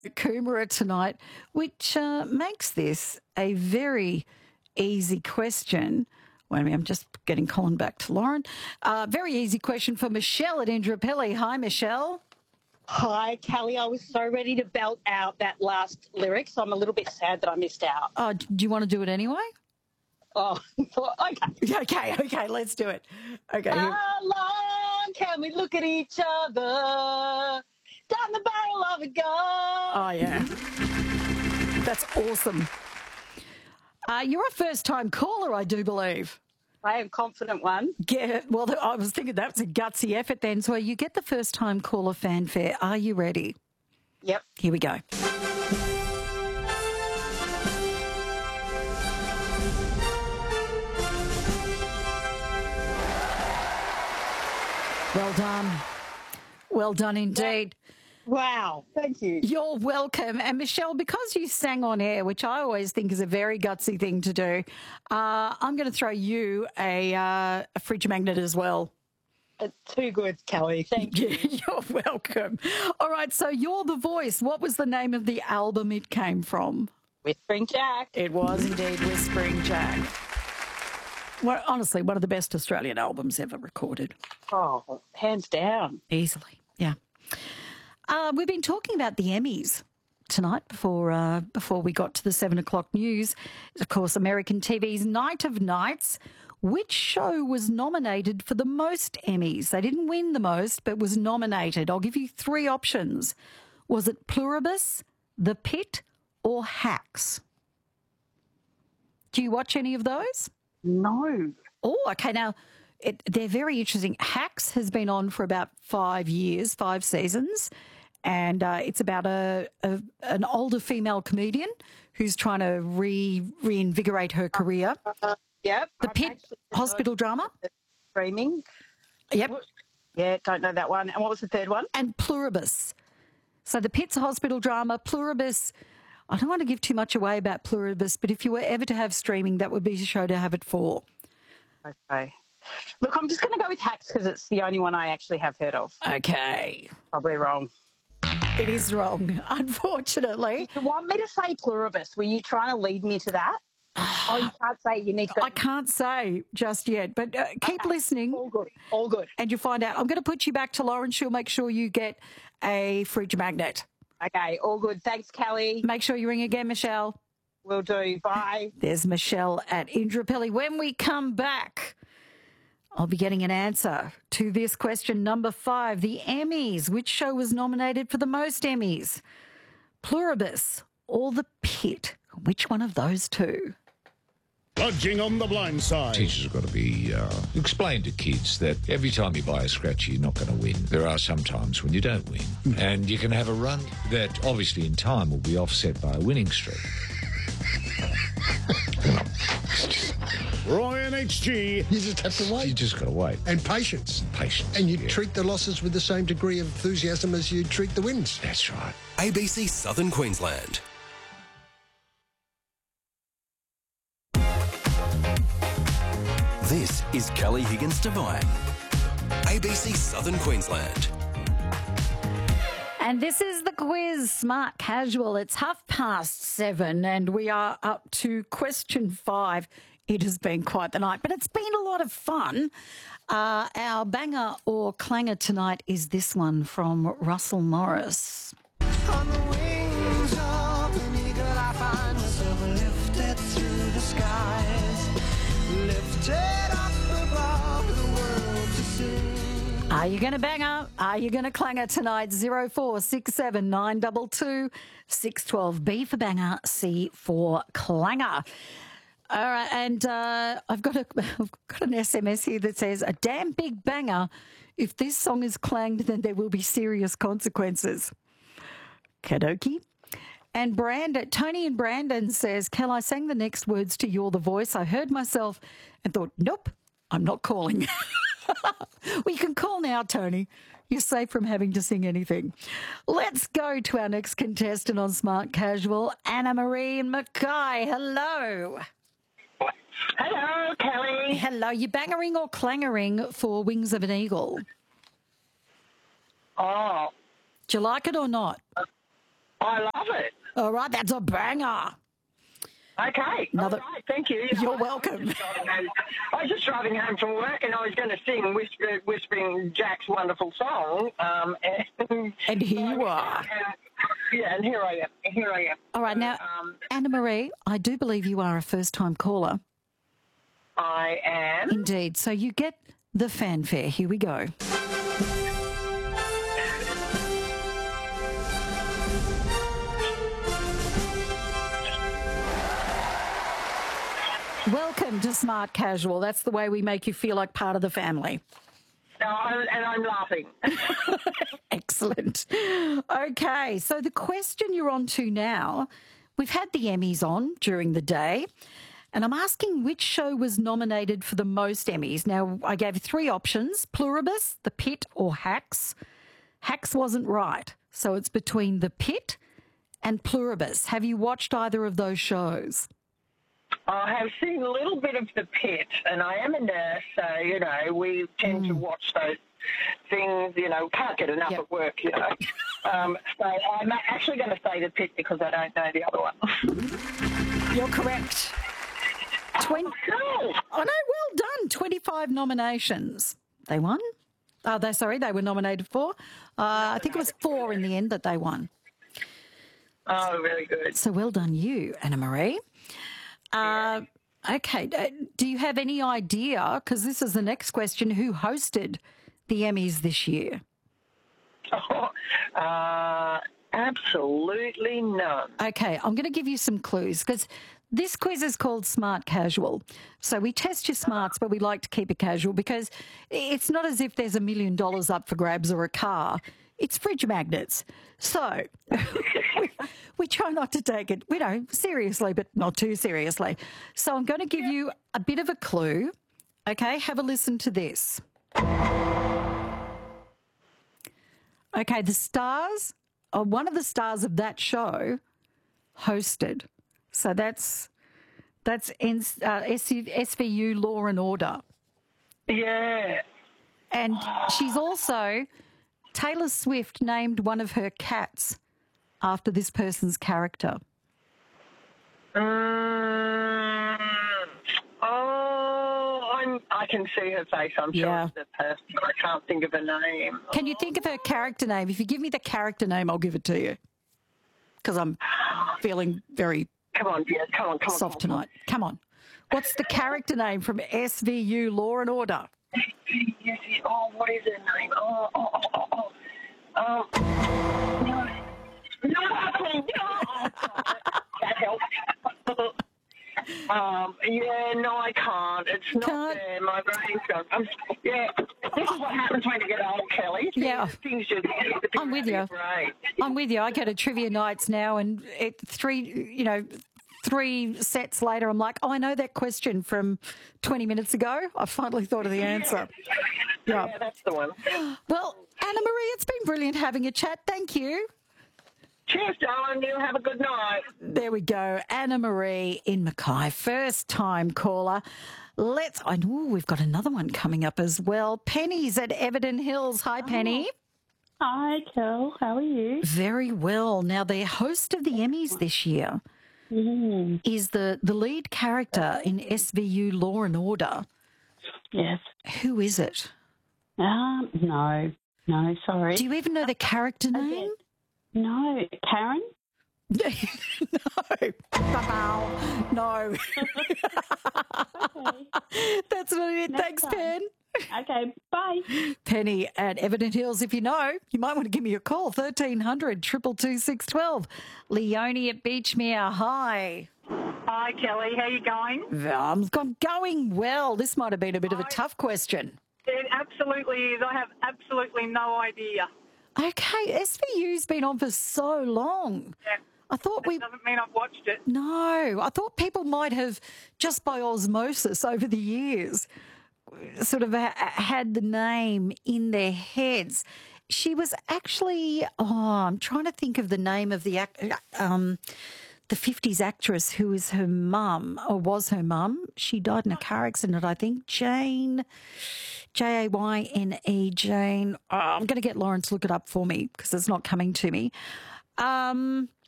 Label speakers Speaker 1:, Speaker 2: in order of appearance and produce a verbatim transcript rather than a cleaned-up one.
Speaker 1: Coomera tonight, which uh, makes this a very easy question. Wait a minute, I'm just getting Colin back to Lauren. Uh, very easy question for Michelle at Indooroopilly. Hi, Michelle.
Speaker 2: Hi, Kelly. I was so ready to belt out that last lyric, so I'm a little bit sad that I missed out.
Speaker 1: Oh, do you want to do it anyway?
Speaker 2: Oh, okay.
Speaker 1: Okay, okay, let's do it. Okay.
Speaker 2: How long can we look at each other down the barrel of a gun?
Speaker 1: Oh, yeah. That's awesome. Uh, you're a first-time caller, I do believe.
Speaker 2: I am confident one.
Speaker 1: Yeah, well, I was thinking that's a gutsy effort then. So you get the first-time caller fanfare. Are you ready?
Speaker 2: Yep.
Speaker 1: Here we go. Well done. Well done indeed.
Speaker 2: Wow. Thank you.
Speaker 1: You're welcome. And Michelle, because you sang on air, which I always think is a very gutsy thing to do, uh, I'm going to throw you a, uh, a fridge magnet as well.
Speaker 2: Uh, too good, Kelly. Thank you.
Speaker 1: You're welcome. All right, so You're the Voice. What was the name of the album it came from?
Speaker 2: Whispering Jack.
Speaker 1: It was indeed Whispering Jack. Well, honestly, one of the best Australian albums ever recorded.
Speaker 2: Oh, hands down.
Speaker 1: Easily, yeah. Uh, we've been talking about the Emmys tonight before uh, before we got to the seven o'clock news. Of course, American T V's Night of Nights. Which show was nominated for the most Emmys? They didn't win the most, but was nominated. I'll give you three options. Was it Pluribus, The Pit, or Hacks? Do you watch any of those?
Speaker 2: No.
Speaker 1: Oh, okay. Now, it, they're very interesting. Hacks has been on for about five years, five seasons, and uh, it's about a, a an older female comedian who's trying to re reinvigorate her career.
Speaker 2: Uh, yep.
Speaker 1: The
Speaker 2: I've
Speaker 1: Pit hospital drama.
Speaker 2: Streaming.
Speaker 1: Yep.
Speaker 2: Yeah, don't know that one. And what was the third one?
Speaker 1: And Pluribus. So the Pit's hospital drama, Pluribus. I don't want to give too much away about Pluribus, but if you were ever to have streaming, that would be the show to have it for.
Speaker 2: Okay. Look, I'm just going to go with Hacks because it's the only one I actually have heard of.
Speaker 1: Okay.
Speaker 2: Probably wrong.
Speaker 1: It is wrong, unfortunately.
Speaker 2: You want me to say Pluribus? Were you trying to lead me to that? Oh, you can't say. You need to.
Speaker 1: I can't say just yet, but uh, keep
Speaker 2: Okay.
Speaker 1: listening.
Speaker 2: All good. All good.
Speaker 1: And you'll find out. I'm going to put you back to Lauren. She'll make sure you get a fridge magnet.
Speaker 2: Okay, all good. Thanks, Kelly.
Speaker 1: Make sure you ring again, Michelle.
Speaker 2: Will do. Bye.
Speaker 1: There's Michelle at Indooroopilly. When we come back, I'll be getting an answer to this question number five. The Emmys. Which show was nominated for the most Emmys? Pluribus or The Pit? Which one of those two?
Speaker 3: Budging on the blind side.
Speaker 4: Teachers have got to be uh, explain to kids that every time you buy a scratchy, you're not going to win. There are some times when you don't win, and you can have a run that obviously in time will be offset by a winning streak.
Speaker 3: Roy and H G.
Speaker 5: You just have to wait.
Speaker 4: You just got to wait.
Speaker 5: And patience.
Speaker 4: Patience.
Speaker 5: And you
Speaker 4: yeah.
Speaker 5: treat the losses with the same degree of enthusiasm as you treat the wins.
Speaker 4: That's right.
Speaker 6: A B C Southern Queensland. This is Kelly Higgins Devine. A B C Southern Queensland.
Speaker 1: And this is the quiz, Smart Casual. It's half past seven and we are up to question five. It has been quite the night, but it's been a lot of fun. Uh, our banger or clanger tonight is this one from Russell Morris.
Speaker 7: On the wings of an eagle, I find myself lifted through the skies, lifted up above the world to see.
Speaker 1: Are you going to banger? Are you going to clanger tonight? zero four six seven nine two two six one two. B for banger, C for clanger. All right, and uh, I've got a, I've got an S M S here that says, a damn big banger. If this song is clanged, then there will be serious consequences. Kadoki. And Brandon, Tony and Brandon says, Kel, I sang the next words to You're the Voice. I heard myself and thought, nope, I'm not calling. Well, you can call now, Tony. You're safe from having to sing anything. Let's go to our next contestant on Smart Casual, Anna Marie Mackay. Hello.
Speaker 2: Hello, Kelly.
Speaker 1: Hello. You bangering or clangering for Wings of an Eagle?
Speaker 2: Oh,
Speaker 1: Do you like it or not?
Speaker 8: I love it.
Speaker 1: All right, that's a banger.
Speaker 8: Okay.
Speaker 1: Another-
Speaker 8: All right, thank you.
Speaker 1: You're
Speaker 8: I-
Speaker 1: welcome.
Speaker 8: I was, just driving home, I was just driving home from work and I was going to sing Whisper, Whispering Jack's wonderful song. Um, and,
Speaker 1: And here you are.
Speaker 8: And, yeah, and here I am. Here I am.
Speaker 1: All right, now,
Speaker 8: Um,
Speaker 1: Anna Marie, I do believe you are a first-time caller.
Speaker 8: I am.
Speaker 1: Indeed. So you get the fanfare. Here we go. Welcome to Smart Casual. That's the way we make you feel like part of the family.
Speaker 8: No, I'm- and I'm laughing.
Speaker 1: Excellent. Okay, so the question you're on to now, we've had the Emmys on during the day, and I'm asking which show was nominated for the most Emmys. Now, I gave three options, Pluribus, The Pit, or Hacks. Hacks wasn't right, so it's between The Pit and Pluribus. Have you watched either of those shows?
Speaker 8: I have seen a little bit of The Pit, and I am a nurse, so, you know, we tend to watch those things, you know, can't get enough
Speaker 1: Yep.
Speaker 8: at work, you know. um, so I'm actually going to say The Pit because I don't know the other one.
Speaker 1: You're correct. Twen-
Speaker 8: Cool.
Speaker 1: Oh, no, well done. twenty-five nominations. They won? Oh, they sorry, they were nominated for. Uh, I think it was four in the end that they won.
Speaker 8: Oh, very good.
Speaker 1: So well done you, Anna Marie. Uh, okay, uh, do you have any idea, because this is the next question, who hosted the Emmys this year?
Speaker 8: uh, absolutely none.
Speaker 1: Okay, I'm going to give you some clues, because this quiz is called Smart Casual. So we test your smarts, but we like to keep it casual because it's not as if there's a million dollars up for grabs or a car. It's fridge magnets. So we, we try not to take it, you know, seriously, but not too seriously. So I'm going to give you a bit of a clue. Okay, have a listen to this. Okay, the stars, or one of the stars of that show hosted. So that's that's N- uh, S V U Law and Order.
Speaker 8: Yeah.
Speaker 1: And she's also, Taylor Swift named one of her cats after this person's character.
Speaker 8: Um, oh, I'm, I can see her face. I'm sure
Speaker 1: Yeah.
Speaker 8: it's the person, but I can't think of her name.
Speaker 1: Can you think of her character name? If you give me the character name, I'll give it to you. Because I'm feeling very
Speaker 8: Come on, dear. Come on, come on.
Speaker 1: soft
Speaker 8: come on,
Speaker 1: tonight. Come on. What's the character name from S V U Law and Order?
Speaker 8: Yes, yes. Oh, what is her name? Oh, oh, oh, oh, oh. Oh, no. No, no. Oh, that helps. um, yeah, no, I can't. It's not
Speaker 1: Can't?
Speaker 8: there. My brain's gone. I'm, yeah, this is what happens when you get old, Kelly. Things,
Speaker 1: Yeah.
Speaker 8: Things just
Speaker 1: I'm with you.
Speaker 8: Brain.
Speaker 1: I'm with you. I go to trivia nights now, and it, three, you know, three sets later, I'm like, oh, I know that question from twenty minutes ago. I finally thought of the answer. Yeah.
Speaker 8: Yeah, that's the one.
Speaker 1: Well, Anna Marie, it's been brilliant having a chat. Thank you.
Speaker 8: Cheers, darling. You have a good night.
Speaker 1: There we go. Anna Marie in Mackay, first time caller. Let's, I know we've got another one coming up as well. Penny's at Everton Hills. Hi, Penny.
Speaker 9: Hi, Kel. How are you?
Speaker 1: Very well. Now, the host of the Emmys this year
Speaker 9: Mm.
Speaker 1: is the, the lead character in S V U Law and Order.
Speaker 9: Yes.
Speaker 1: Who is it?
Speaker 9: Um, no. No, sorry.
Speaker 1: Do you even know the character name?
Speaker 9: No. Karen?
Speaker 1: No. Bow. No. That's not it.
Speaker 9: Next
Speaker 1: Thanks,
Speaker 9: time.
Speaker 1: Pen.
Speaker 9: Okay, bye.
Speaker 1: Penny at Everton Hills. If you know, you might want to give me a call. thirteen hundred, two two two, six one two. Leonie at Beachmere. Hi.
Speaker 10: Hi, Kelly. How you going?
Speaker 1: I'm, I'm going well. This might have been a bit of a tough question.
Speaker 10: It absolutely is. I have absolutely no idea.
Speaker 1: Okay, S V U's been on for so long.
Speaker 10: Yeah.
Speaker 1: I thought we...
Speaker 10: Doesn't mean I've watched it.
Speaker 1: No, I thought people might have, just by osmosis over the years, sort of ha- had the name in their heads. She was actually, oh, I'm trying to think of the name of the ac- um, the fifties actress who is her mum, or was her mum. She died in a car accident, I think. Jane, J A Y N E, Jane. Oh, I'm going to get Lauren to look it up for me because it's not coming to me. Um,